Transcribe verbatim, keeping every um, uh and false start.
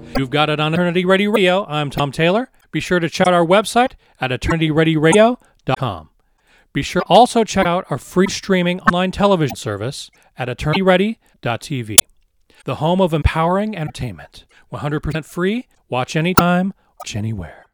You've got it on Eternity Ready Radio. I'm Tom Taylor. Be sure to check out our website at eternity ready radio dot com. Be sure to also check out our free streaming online television service at eternity ready dot t v, the home of empowering entertainment. one hundred percent free. Watch anytime, watch anywhere.